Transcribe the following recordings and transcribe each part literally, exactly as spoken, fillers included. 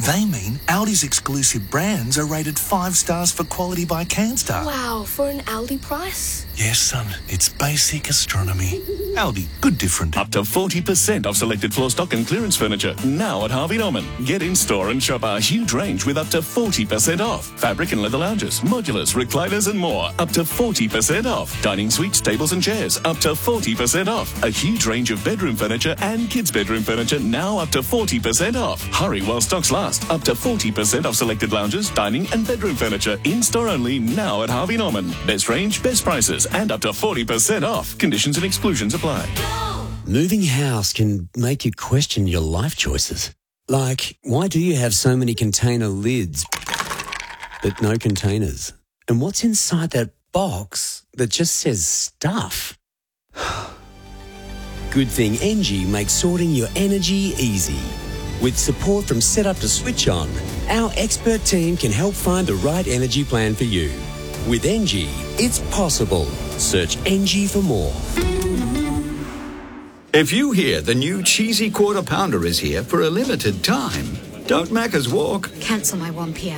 They mean Aldi's exclusive brands are rated five stars for quality by Canstar. Wow, for an Aldi price? Yes, son, it's basic astronomy. Aldi, good different. Up to forty percent off selected floor stock and clearance furniture now at Harvey Norman. Get in store and shop our huge range with up to forty percent off. Fabric and leather lounges, modulars, recliners and more. Up to forty percent off. Dining suites, tables and chairs. Up to forty percent off. A huge range of bedroom furniture and kids' bedroom furniture now up to forty percent off. Hurry while stocks last. Up to forty percent off selected lounges, dining and bedroom furniture. In store only now at Harvey Norman. Best range, best prices and up to forty percent off. Conditions and exclusions apply. Moving house can make you question your life choices. Like, why do you have so many container lids but no containers? And what's inside that box that just says stuff? Good thing Engie makes sorting your energy easy. With support from Setup to Switch On, our expert team can help find the right energy plan for you. With Engie, it's possible. Search Engie for more. If you hear the new cheesy quarter pounder is here for a limited time, don't Macca's walk. Cancel my one p.m.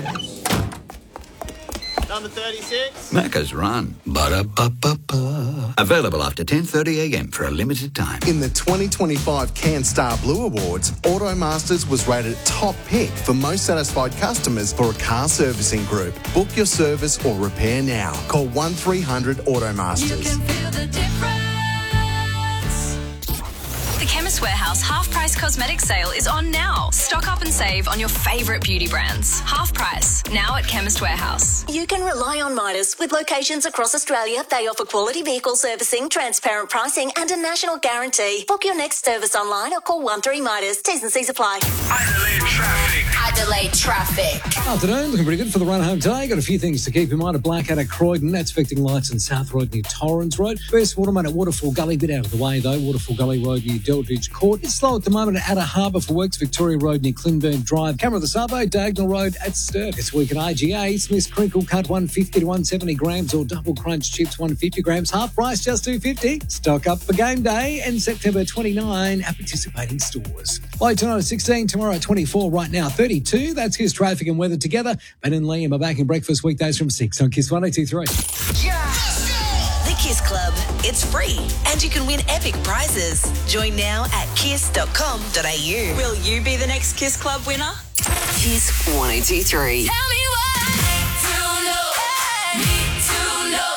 Number thirty-six. Macca's run. Ba-da-ba-ba-ba. Available after ten thirty a.m. for a limited time. In the twenty twenty-five CanStar Blue Awards, Automasters was rated top pick for most satisfied customers for a car servicing group. Book your service or repair now. Call one three hundred Automasters. You can feel the difference. The Chemist Warehouse Half Price Cosmetic Sale is on now. Stock up and save on your favourite beauty brands. Half price, now at Chemist Warehouse. You can rely on Midas. With locations across Australia, they offer quality vehicle servicing, transparent pricing and a national guarantee. Book your next service online or call one three Midas. T's and C's apply. Adelaide traffic. Adelaide traffic. Afternoon, looking pretty good for the run home today. Got a few things to keep in mind. A blackout at Croydon. That's affecting lights on South Road near Torrens Road. First Waterman at Waterfall Gully. Bit out of the way though. Waterfall Gully Road near Deldridge Court. It's slow at the moment at Outer Harbour for works. Victoria Road near Clinburn Drive. Camera of the Sabo, Diagonal Road at Sturt. This week at I G A, Smith's Crinkle cut one fifty to one seventy grams or double crunch chips one fifty grams. Half price just two fifty. Stock up for game day and September twenty-ninth at participating stores. Low tonight at sixteen, tomorrow at twenty-four, right now thirty-two. That's Kiss Traffic and Weather together. Ben and Liam are back in breakfast weekdays from six on Kiss one oh two three. The Kiss Club. It's free and you can win epic prizes. Join now at kiss dot com dot a u. Will you be the next Kiss Club winner? Kiss one oh two three. Tell me why. To know. Need to know.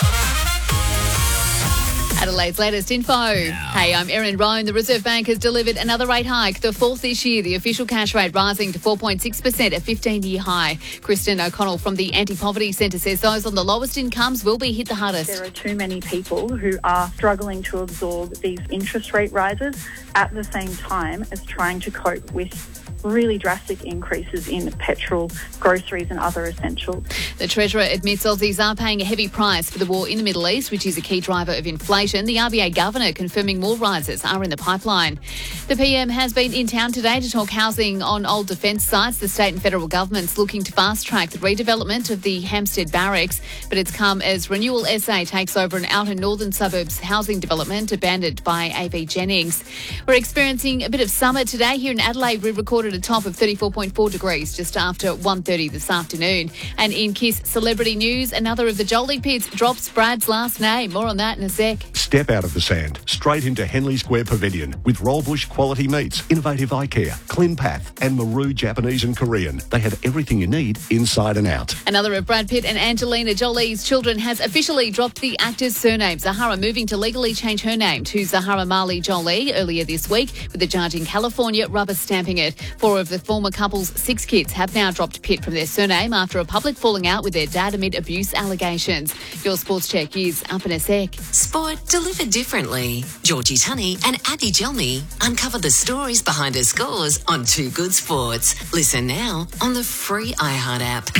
Adelaide's latest info. Hey, I'm Erin Roan. The Reserve Bank has delivered another rate hike, the fourth this year. The official cash rate rising to four point six percent, a fifteen-year high. Kristen O'Connell from the Anti-Poverty Centre says those on the lowest incomes will be hit the hardest. There are too many people who are struggling to absorb these interest rate rises at the same time as trying to cope with really drastic increases in petrol, groceries and other essentials. The Treasurer admits Aussies are paying a heavy price for the war in the Middle East, which is a key driver of inflation. The R B A Governor confirming more rises are in the pipeline. The P M has been in town today to talk housing on old defence sites. The state and federal government's looking to fast-track the redevelopment of the Hampstead Barracks, but it's come as Renewal S A takes over an outer northern suburbs housing development abandoned by A V Jennings. We're experiencing a bit of summer today. Here in Adelaide, we recorded a top of thirty-four point four degrees just after one thirty this afternoon. And in Kiss celebrity news, another of the Jolie Pits drops Brad's last name. More on that in a sec. Step out of the sand, straight into Henley Square Pavilion with Rollbush Quality Meats, Innovative Eye Care, Clinpath and Maru Japanese and Korean. They have everything you need inside and out. Another of Brad Pitt and Angelina Jolie's children has officially dropped the actor's surname. Zahara moving to legally change her name to Zahara Mali Jolie earlier this week, with the judge in California rubber stamping it. Four of the former couple's six kids have now dropped Pitt from their surname after a public falling out with their dad amid abuse allegations. Your sports check is up in a sec. Sport delivered differently. Georgie Tunney and Addy Jelmy uncover the stories behind her scores on Two Good Sports. Listen now on the free iHeart app.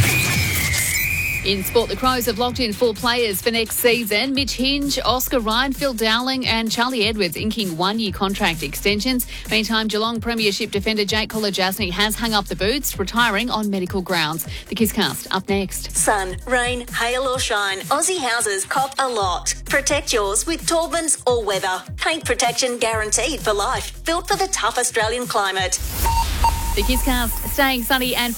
In sport, the Crows have locked in four players for next season. Mitch Hinge, Oscar Ryan, Phil Dowling and Charlie Edwards inking one-year contract extensions. Meantime, Geelong Premiership defender Jake Kolodjasny has hung up the boots, retiring on medical grounds. The Kisscast up next. Sun, rain, hail or shine, Aussie houses cop a lot. Protect yours with Taubmans All Weather. Paint protection guaranteed for life. Built for the tough Australian climate. The Kisscast staying sunny and